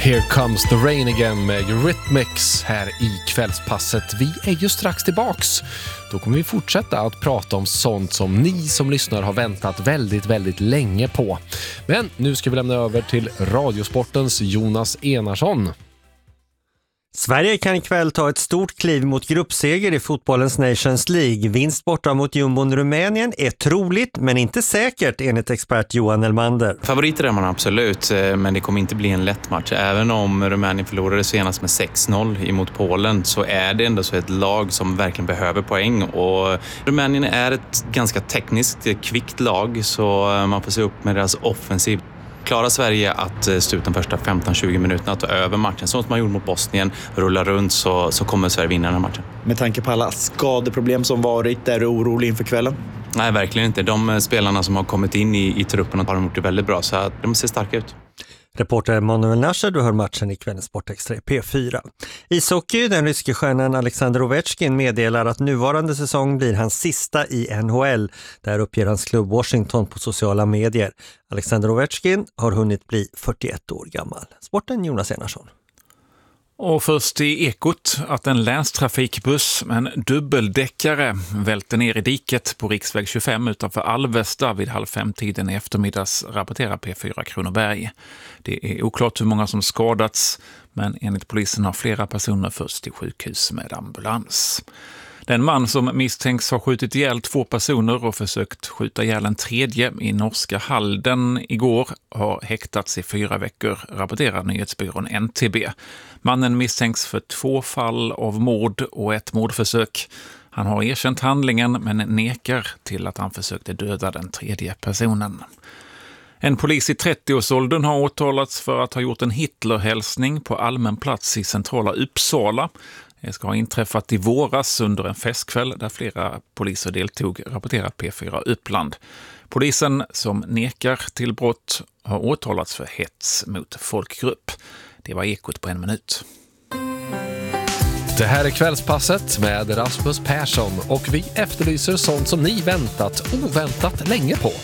Here comes the rain again med Eurythmics här i kvällspasset. Vi är ju strax tillbaks. Då kommer vi fortsätta att prata om sånt som ni som lyssnar har väntat väldigt, väldigt länge på. Men nu ska vi lämna över till Radiosportens Jonas Enarsson. Sverige kan ikväll ta ett stort kliv mot gruppseger i fotbollens Nations League. Vinst borta mot jumbon Rumänien är troligt men inte säkert enligt expert Johan Elmander. Favoriter är man absolut, men det kommer inte bli en lätt match. Även om Rumänien förlorade senast med 6-0 emot Polen så är det ändå så ett lag som verkligen behöver poäng. Och Rumänien är ett ganska tekniskt kvickt lag så man får se upp med deras offensiv. Klarar Sverige att stå ut de första 15-20 minuterna att ta över matchen, så som man gjorde mot Bosnien, rulla runt så kommer Sverige vinna den här matchen. Med tanke på alla skadeproblem som varit, är du orolig inför kvällen? Nej, verkligen inte. De spelarna som har kommit in i truppen har gjort det väldigt bra, så att de ser starka ut. Reporter Manuel Nasser, du hör matchen i kvällens Sportextra P4. Ishockey, den ryske stjärnan Alexander Ovechkin meddelar att nuvarande säsong blir hans sista i NHL. Där uppger hans klubb Washington på sociala medier. Alexander Ovechkin har hunnit bli 41 år gammal. Sporten Jonas Enarsson. Och först i Ekot att en länstrafikbuss med en dubbeldäckare välte ner i diket på riksväg 25 utanför Alvesta vid 4:30 i eftermiddags, rapporterar P4 Kronoberg. Det är oklart hur många som skadats, men enligt polisen har flera personer förts till sjukhus med ambulans. Den man som misstänks ha skjutit ihjäl 2 personer och försökt skjuta ihjäl en tredje i norska Halden igår har häktats i 4 veckor, rapporterar nyhetsbyrån NTB. Mannen misstänks för 2 fall av mord och 1 mordförsök. Han har erkänt handlingen men nekar till att han försökte döda den tredje personen. En polis i 30-årsåldern har åtalats för att ha gjort en Hitlerhälsning på allmän plats i centrala Uppsala. Det ska ha inträffat i våras under en festkväll där flera poliser deltog, rapporterar P4 Uppland. Polisen som nekar till brott har åtalats för hets mot folkgrupp. Det var Ekot på 1 minut. Det här är kvällspasset med Rasmus Persson och vi efterlyser sånt som ni oväntat länge på.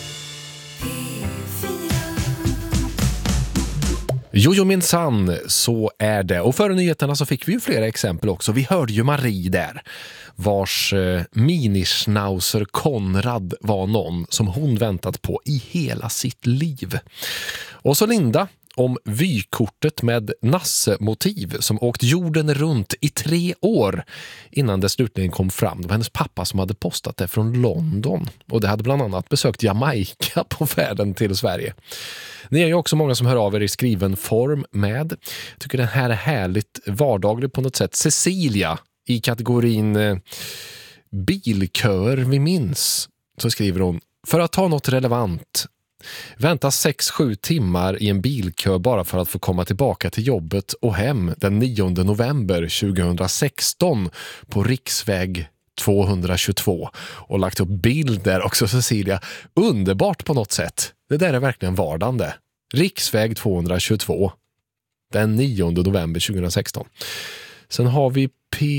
Jojo minsann, så är det. Och före nyheterna så fick vi ju flera exempel också. Vi hörde ju Marie där, vars minischnauzer Konrad var någon som hon väntat på i hela sitt liv. Och så Linda om vykortet med Nasse-motiv som åkt jorden runt i 3 år innan det slutligen kom fram. Det var hennes pappa som hade postat det från London och det hade bland annat besökt Jamaica på färden till Sverige. Ni är ju också många som hör av er i skriven form med. Jag tycker den här är härligt vardaglig på något sätt. Cecilia i kategorin bilköer vi minns, så skriver hon: för att ta något relevant. Vänta 6-7 timmar i en bilkö bara för att få komma tillbaka till jobbet och hem den 9 november 2016 på riksväg 222 och lagt upp bilder också, Cecilia. Underbart på något sätt. Det där är verkligen vardande. Riksväg 222 den 9 november 2016. Sen har vi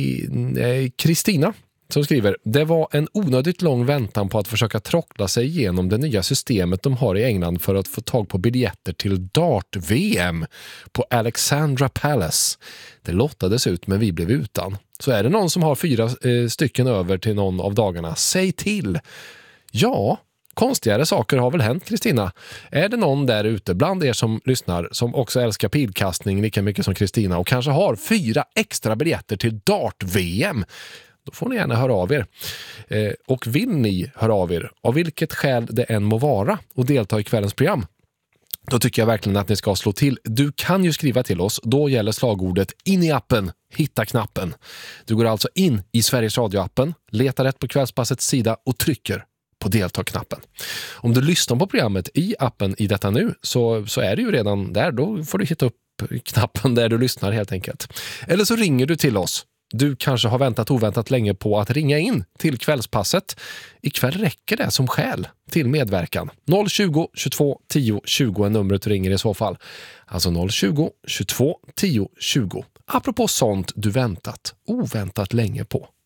Kristina som skriver: det var en onödigt lång väntan på att försöka trockla sig igenom det nya systemet de har i England för att få tag på biljetter till dart-VM på Alexandra Palace. Det lottades ut men vi blev utan. Så är det någon som har 4 stycken över till någon av dagarna, säg till. Ja, konstigare saker har väl hänt, Kristina. Är det någon där ute bland er som lyssnar som också älskar pilkastning lika mycket som Kristina och kanske har 4 extra biljetter till dart-VM? Då får ni gärna höra av er. Och vill ni höra av er, av vilket skäl det än må vara, och delta i kvällens program, då tycker jag verkligen att ni ska slå till. Du kan ju skriva till oss. Då gäller slagordet in i appen, hitta knappen. Du går alltså in i Sveriges Radio-appen, letar rätt på kvällspassets sida och trycker på delta-knappen. Om du lyssnar på programmet i appen i detta nu så är det ju redan där. Då får du hitta upp knappen där du lyssnar helt enkelt. Eller så ringer du till oss. Du kanske har oväntat länge på att ringa in till kvällspasset. Ikväll räcker det som skäl till medverkan. 020 22 10 20 är numret du ringer i så fall. Alltså 020 22 10 20. Apropå sånt du oväntat länge på.